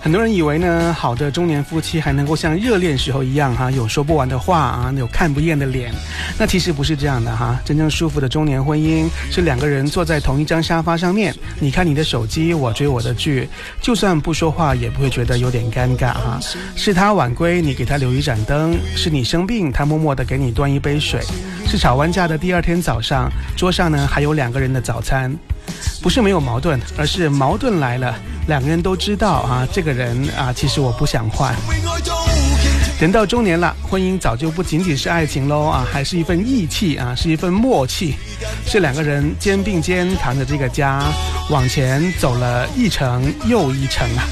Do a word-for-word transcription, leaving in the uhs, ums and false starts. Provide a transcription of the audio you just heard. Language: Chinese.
很多人以为呢，好的中年夫妻还能够像热恋时候一样哈、啊，有说不完的话啊，有看不厌的脸。那其实不是这样的哈、啊，真正舒服的中年婚姻是两个人坐在同一张沙发上面，你看你的手机，我追我的剧，就算不说话也不会觉得有点尴尬哈、啊。是他晚归，你给他留一盏灯；是你生病，他默默地给你端一杯水；是吵完架的第二天早上，桌上呢还有两个人的早餐。不是没有矛盾，而是矛盾来了，两个人都知道啊，这个人啊，其实我不想换。人到中年了，婚姻早就不仅仅是爱情喽啊，还是一份义气啊，是一份默契，是两个人肩并肩扛着这个家往前走了一程又一程啊。